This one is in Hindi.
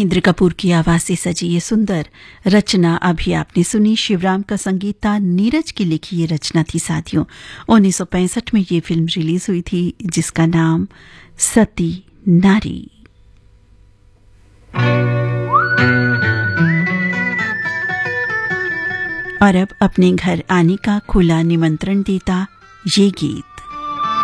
महेंद्र कपूर की आवाज से सजी ये सुंदर रचना अभी आपने सुनी। शिवराम का संगीत था, नीरज की लिखी ये रचना थी साथियों। 1965 में ये फिल्म रिलीज हुई थी जिसका नाम सती नारी। और अब अपने घर आने का खुला निमंत्रण देता ये गीत।